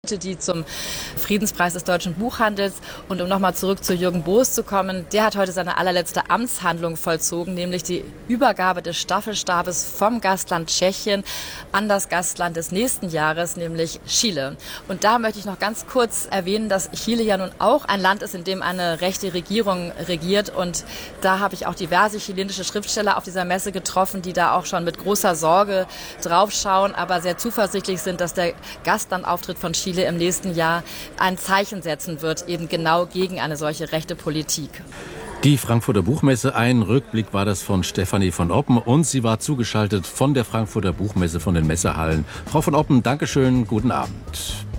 Die zum Friedenspreis des deutschen Buchhandels. Und um nochmal zurück zu Jürgen Boos zu kommen, der hat heute seine allerletzte Amtshandlung vollzogen, nämlich die Übergabe des Staffelstabes vom Gastland Tschechien an das Gastland des nächsten Jahres, nämlich Chile. Und da möchte ich noch ganz kurz erwähnen, dass Chile ja nun auch ein Land ist, in dem eine rechte Regierung regiert. Und da habe ich auch diverse chilenische Schriftsteller auf dieser Messe getroffen, die da auch schon mit großer Sorge draufschauen, aber sehr zuversichtlich sind, dass der Gastlandauftritt von Chile im nächsten Jahr ein Zeichen setzen wird, eben genau gegen eine solche rechte Politik. Die Frankfurter Buchmesse, ein Rückblick war das von Stefanie von Oppen und sie war zugeschaltet von der Frankfurter Buchmesse von den Messehallen. Frau von Oppen, Dankeschön, guten Abend.